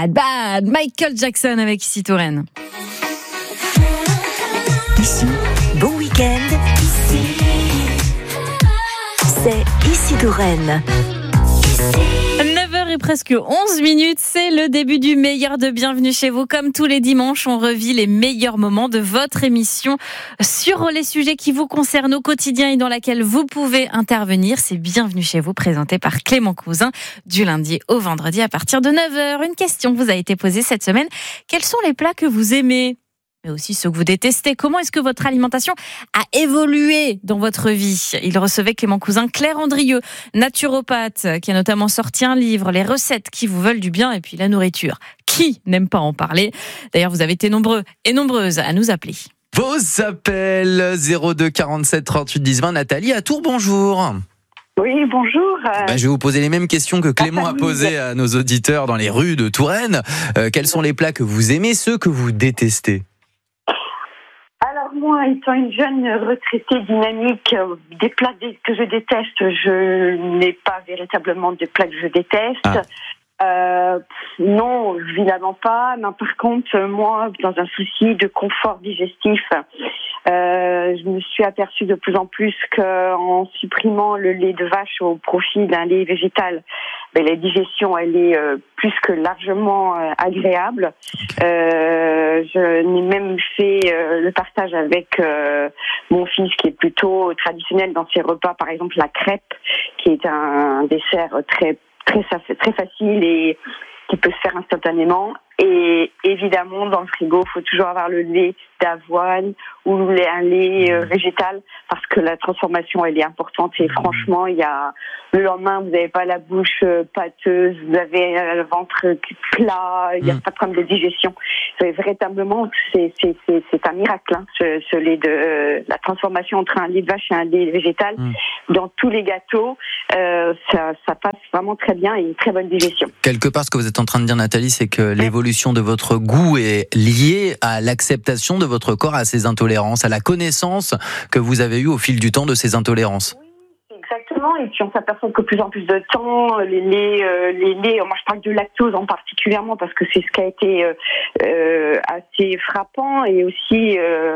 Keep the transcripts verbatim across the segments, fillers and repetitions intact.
Bad, bad. Michael Jackson avec Ici Touraine. Ici, bon week-end. Ici, c'est Ici Touraine. neuf heures et presque onze minutes, c'est le début du meilleur de Bienvenue chez vous. Comme tous les dimanches, on revit les meilleurs moments de votre émission sur les sujets qui vous concernent au quotidien et dans laquelle vous pouvez intervenir. C'est Bienvenue chez vous, présenté par Clément Cousin, du lundi au vendredi à partir de neuf heures. Une question vous a été posée cette semaine. Quels sont les plats que vous aimez ? Mais aussi ceux que vous détestez. Comment est-ce que votre alimentation a évolué dans votre vie ? Il recevait Clément Cousin, Claire Andrieux, naturopathe, qui a notamment sorti un livre, Les recettes qui vous veulent du bien, et puis la nourriture. Qui n'aime pas en parler ? D'ailleurs, vous avez été nombreux et nombreuses à nous appeler. Vos appels zéro deux quarante-sept trente-huit dix vingt. Nathalie à Tours, bonjour. Oui, bonjour. Bah, je vais vous poser les mêmes questions que Clément a posées à nos auditeurs dans les rues de Touraine. Euh, quels sont les plats que vous aimez, ceux que vous détestez ? Alors moi, étant une jeune retraitée dynamique, euh, des plats que je déteste, je n'ai pas véritablement de plats que je déteste. Ah. Euh, non, évidemment pas. Mais par contre, moi, dans un souci de confort digestif, euh, je me suis aperçue de plus en plus qu'en supprimant le lait de vache au profit d'un lait végétal, ben, la digestion, elle est euh, plus que largement euh, agréable. Euh, je n'ai même fait euh, le partage avec euh, mon fils, qui est plutôt traditionnel dans ses repas, par exemple la crêpe, qui est un dessert très très très facile et qui peut se faire instantanément. Et évidemment, dans le frigo, il faut toujours avoir le lait d'avoine ou un lait euh, végétal, parce que la transformation, elle est importante. Et franchement, il y a le lendemain, vous n'avez pas la bouche euh, pâteuse, vous avez euh, le ventre plat, il n'y a mmh. pas de problème de digestion. C'est véritablement, c'est, c'est, c'est, c'est un miracle, hein, ce, ce lait de euh, la transformation entre un lait de vache et un lait végétal. Mmh. Dans tous les gâteaux, euh, ça, ça passe vraiment très bien et une très bonne digestion. Quelque part, ce que vous êtes en train de dire, Nathalie, c'est que l'évolution de votre goût est liée à l'acceptation de votre corps à ses intolérances, à la connaissance que vous avez eue au fil du temps de ces intolérances. Exactement, et puis on s'aperçoit que plus en plus de temps, les laits, euh, les laits, moi je parle de lactose en particulièrement parce que c'est ce qui a été euh, euh, assez frappant, et aussi, euh,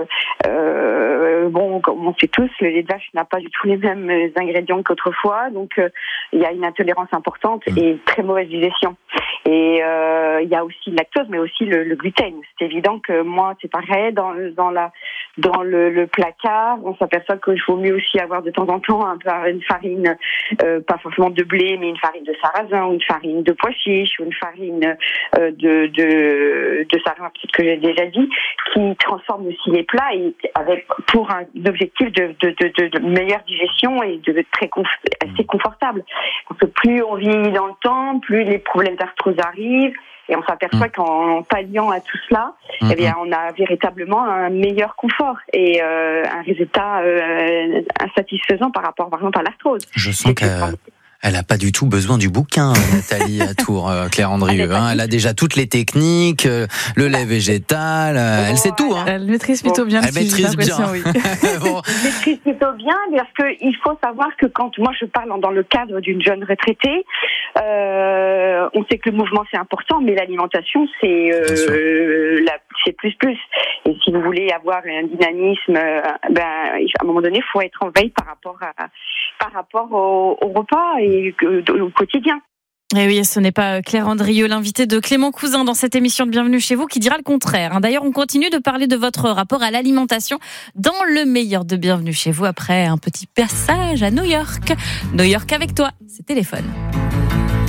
euh, bon, comme on sait tous, le lait de vache n'a pas du tout les mêmes ingrédients qu'autrefois, donc euh, il y a une intolérance importante mmh. et très mauvaise digestion. Et euh, il y a aussi le lactose, mais aussi le, le gluten. C'est évident que moi, c'est pareil, dans, dans, la, dans le, le placard, on s'aperçoit qu'il faut mieux aussi avoir de temps en temps un peu une farine, euh, pas forcément de blé, mais une farine de sarrasin, ou une farine de pois chiches, ou une farine euh, de, de, de sarrasin, peut-être que j'ai déjà dit, qui transforme aussi les plats et avec, pour un objectif de, de, de, de, de meilleure digestion et de très conf, assez confortable. Parce que plus on vieillit dans le temps, plus les problèmes d'arthrose arrivent, et on s'aperçoit mmh. qu'en palliant à tout cela, mmh. eh bien, on a véritablement un meilleur confort et euh, un résultat euh, insatisfaisant par rapport, par exemple, à l'arthrose. Je sens que elle n'a pas du tout besoin du bouquin, Nathalie à Tours, Claire Andrieux. Hein. Elle a déjà toutes les techniques, le lait végétal, elle bon, sait tout. Hein. Elle maîtrise plutôt bon. bien. Elle maîtrise bien. Oui. bon. Elle maîtrise plutôt bien, parce qu'il faut savoir que quand moi je parle dans le cadre d'une jeune retraitée, euh, on sait que le mouvement c'est important, mais l'alimentation c'est, euh, la, c'est plus plus. Et si vous voulez avoir un dynamisme, ben, à un moment donné, il faut être en veille par rapport à, par rapport au, au repas et au quotidien. Et oui, ce n'est pas Claire Andrieux, l'invitée de Clément Cousin dans cette émission de Bienvenue chez vous, qui dira le contraire. D'ailleurs, on continue de parler de votre rapport à l'alimentation dans le meilleur de Bienvenue chez vous, après un petit passage à New York. New York avec toi, c'est Téléphone.